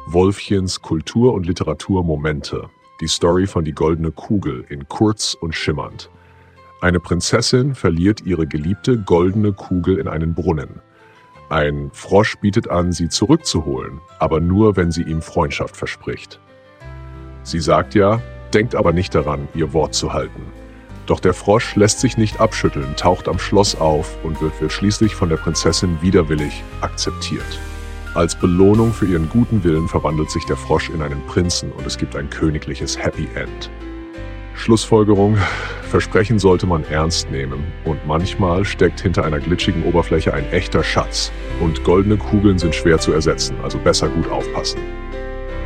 Wolfchens Kultur- und Literaturmomente. Die Story von Die goldene Kugel in kurz und schimmernd. Eine Prinzessin verliert ihre geliebte goldene Kugel in einen Brunnen. Ein Frosch bietet an, sie zurückzuholen, aber nur, wenn sie ihm Freundschaft verspricht. Sie sagt ja, denkt aber nicht daran, ihr Wort zu halten. Doch der Frosch lässt sich nicht abschütteln, taucht am Schloss auf und wird schließlich von der Prinzessin widerwillig akzeptiert. Als Belohnung für ihren guten Willen verwandelt sich der Frosch in einen Prinzen und es gibt ein königliches Happy End. Schlussfolgerung: Versprechen sollte man ernst nehmen und manchmal steckt hinter einer glitschigen Oberfläche ein echter Schatz. Und goldene Kugeln sind schwer zu ersetzen, also besser gut aufpassen.